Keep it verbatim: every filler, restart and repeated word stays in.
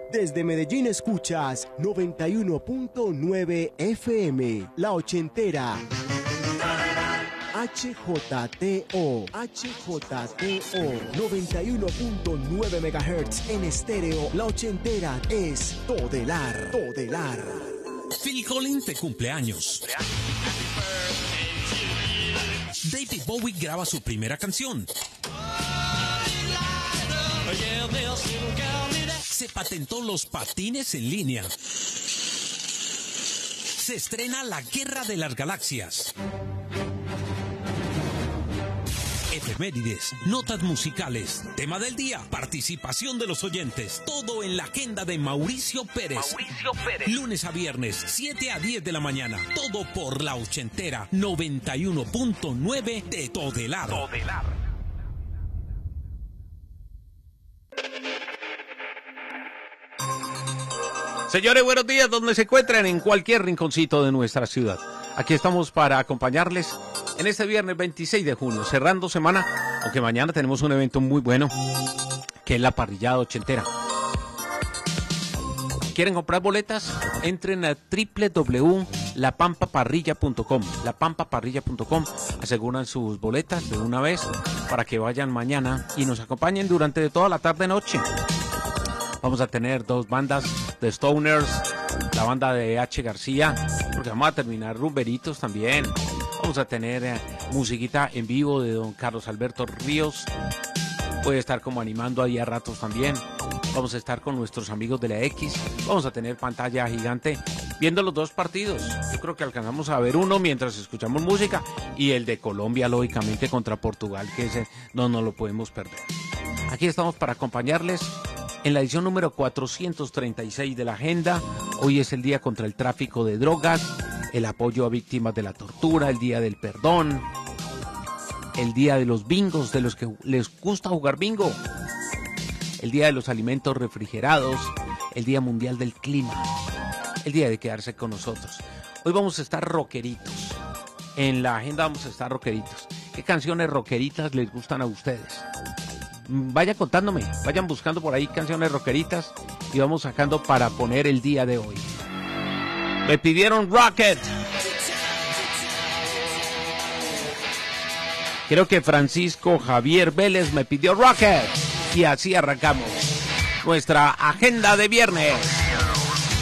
Desde Medellín escuchas noventa y uno punto nueve F M, La Ochentera. H J T O, H J T O, noventa y uno punto nueve megahertz en estéreo. La Ochentera es Todelar, Todelar. Phil Collins de cumpleaños. David Bowie graba su primera canción. Se patentó los patines en línea. Se estrena La Guerra de las Galaxias. Efemérides, notas musicales, tema del día, participación de los oyentes, todo en la agenda de Mauricio Pérez. Mauricio Pérez. Lunes a viernes, siete a diez de la mañana, todo por La Ochentera, noventa y uno punto nueve de Todelar. Todelar. Señores, buenos días, donde se encuentren en cualquier rinconcito de nuestra ciudad. Aquí estamos para acompañarles en este viernes veintiséis de junio, cerrando semana, aunque mañana tenemos un evento muy bueno, que es la parrillada ochentera. ¿Quieren comprar boletas? Entren a doble u doble u doble u punto la pampa parrilla punto com, la pampa parrilla punto com, aseguran sus boletas de una vez para que vayan mañana y nos acompañen durante toda la tarde-noche. Vamos a tener dos bandas de Stoners, la banda de H. García, porque vamos a terminar rumberitos también. Vamos a tener eh, musiquita en vivo de don Carlos Alberto Ríos. Puede estar como animando ahí a ratos también. Vamos a estar con nuestros amigos de la X. Vamos a tener pantalla gigante viendo los dos partidos. Yo creo que alcanzamos a ver uno mientras escuchamos música. Y el de Colombia, lógicamente, contra Portugal, que ese no nos lo podemos perder. Aquí estamos para acompañarles en la edición número cuatrocientos treinta y seis de la agenda. Hoy es el día contra el tráfico de drogas, el apoyo a víctimas de la tortura, el día del perdón, el día de los bingos, de los que les gusta jugar bingo, el día de los alimentos refrigerados, el día mundial del clima, el día de quedarse con nosotros. Hoy vamos a estar rockeritos. En la agenda vamos a estar rockeritos. ¿Qué canciones rockeritas les gustan a ustedes? Vayan contándome, vayan buscando por ahí canciones rockeritas y vamos sacando para poner el día de hoy. Me pidieron Rocket. Creo que Francisco Javier Vélez me pidió Rocket. Y así arrancamos nuestra agenda de viernes.